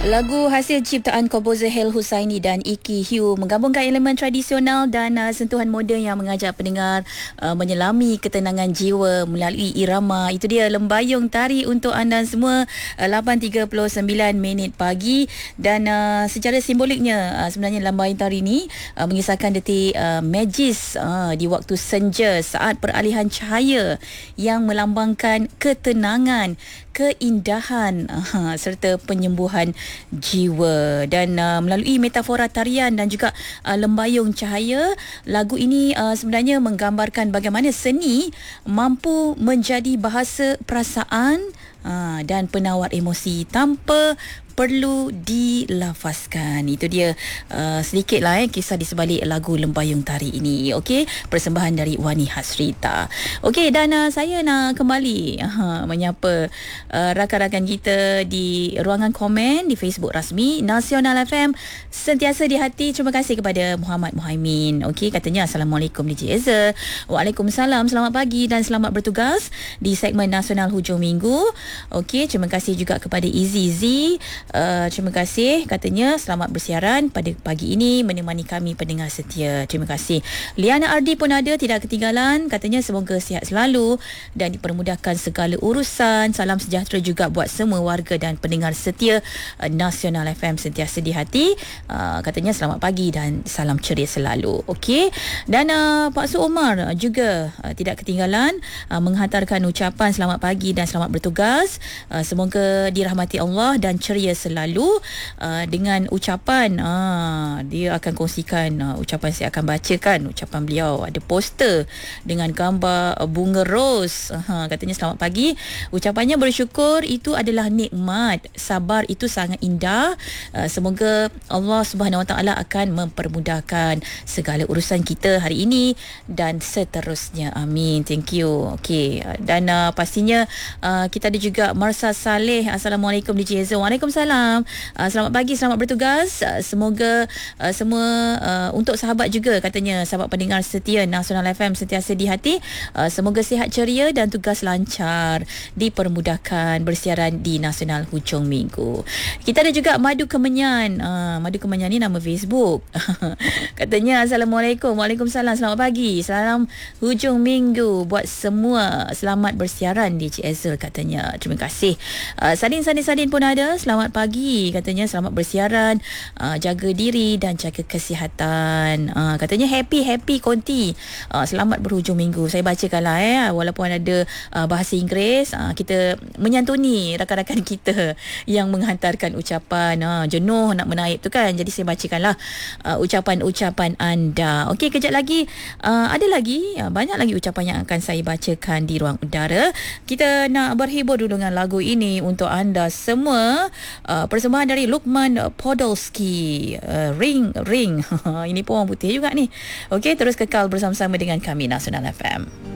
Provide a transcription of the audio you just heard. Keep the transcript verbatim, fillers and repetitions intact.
Lagu hasil ciptaan komposer Hel Husaini dan Iki Hugh menggabungkan elemen tradisional dan uh, sentuhan moden yang mengajak pendengar uh, menyelami ketenangan jiwa melalui irama. Itu dia Lembayung Tari untuk anda semua, uh, lapan tiga puluh sembilan minit pagi. Dan uh, secara simboliknya uh, sebenarnya Lembayung Tari ini uh, mengisahkan detik uh, magis uh, di waktu senja saat peralihan cahaya yang melambangkan ketenangan, keindahan uh, serta penyembuhan jiwa. Dan uh, melalui metafora tarian dan juga uh, lembayung cahaya, lagu ini uh, sebenarnya menggambarkan bagaimana seni mampu menjadi bahasa perasaan uh, dan penawar emosi tanpa perlu dilafazkan. Itu dia uh, sedikit lah eh, kisah di sebalik lagu Lembayung Tari ini. Okey, persembahan dari Wani Hasrita. Okey, dan uh, saya nak kembali uh, menyapa uh, rakan-rakan kita di ruangan komen di Facebook rasmi Nasional F M Sentiasa di Hati. Terima kasih kepada Muhammad Muhaimin. Okey, katanya Assalamualaikum D J Ezra. Waalaikumsalam, selamat pagi dan selamat bertugas di segmen Nasional Hujung Minggu. Okey, terima kasih juga kepada Izzy Z. Uh, terima kasih, katanya selamat bersiaran pada pagi ini menemani kami pendengar setia. Terima kasih. Liana Ardi pun ada, tidak ketinggalan, katanya semoga sihat selalu dan dipermudahkan segala urusan. Salam sejahtera juga buat semua warga dan pendengar setia uh, Nasional F M Sentiasa di Hati. Uh, katanya selamat pagi dan salam ceria selalu. Okey, dan uh, Pak Su Omar juga uh, tidak ketinggalan uh, menghantarkan ucapan selamat pagi dan selamat bertugas. Uh, semoga dirahmati Allah dan ceria selalu uh, dengan ucapan uh, dia akan kongsikan uh, ucapan, saya akan bacakan ucapan beliau. Ada poster dengan gambar uh, bunga ros. Uh, katanya selamat pagi, ucapannya bersyukur itu adalah nikmat, sabar itu sangat indah. Uh, semoga Allah Subhanahu Wa Taala akan mempermudahkan segala urusan kita hari ini dan seterusnya. Amin. Thank you. Okey, dan uh, pastinya uh, kita ada juga Marsa Saleh. Assalamualaikum D J Ezra. Waalaikumsalam. Salam. Uh, selamat pagi, selamat bertugas. Uh, semoga uh, semua uh, untuk sahabat juga, katanya sahabat pendengar setia Nasional F M Sentiasa di Hati, uh, semoga sihat ceria dan tugas lancar, dipermudahkan bersiaran di Nasional Hujung Minggu. Kita ada juga Madu Kemenyan. Uh, Madu Kemenyan ni nama Facebook. Katanya Assalamualaikum. Waalaikumsalam, selamat pagi. Salam Hujung Minggu buat semua. Selamat bersiaran D J Ezra, katanya. Terima kasih. Uh, Sadin Sadin Sadin pun ada. Selamat pagi, katanya selamat bersiaran, uh, jaga diri dan jaga kesihatan. Uh, katanya happy happy konti. Uh, selamat berhujung minggu. Saya bacakanlah eh, walaupun ada uh, bahasa Inggeris, uh, kita menyantuni rakan-rakan kita yang menghantarkan ucapan. Uh, jenuh nak menaip tu kan. Jadi saya bacakanlah uh, ucapan-ucapan anda. Okey, kejap lagi uh, ada lagi uh, banyak lagi ucapan yang akan saya bacakan di ruang udara. Kita nak berhibur dulu dengan lagu ini untuk anda semua. Uh, persembahan dari Lukman Podolski, uh, Ring Ring. Ini pun orang putih juga ni. Okey, terus kekal bersama-sama dengan kami Nasional F M.